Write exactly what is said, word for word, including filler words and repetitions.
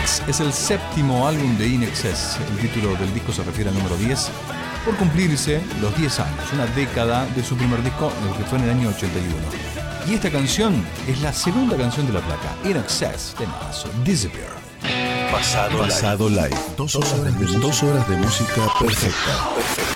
X es el séptimo álbum de In Excess. El título del disco se refiere al número diez, por cumplirse los diez años, una década de su primer disco, que fue en el año ochenta y uno. Y esta canción es la segunda canción de la placa, In Excess, de marzo, Disappear. Pasado, Pasado Live. Live. Dos, horas de, dos horas de música perfecta. Perfecta.